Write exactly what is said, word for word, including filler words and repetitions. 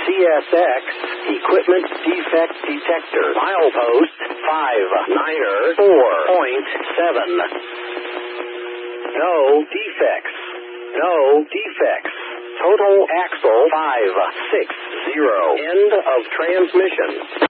C S X Equipment Defect Detector. Milepost five niner four point seven. No defects. No defects. Total axle five six zero. End of transmission.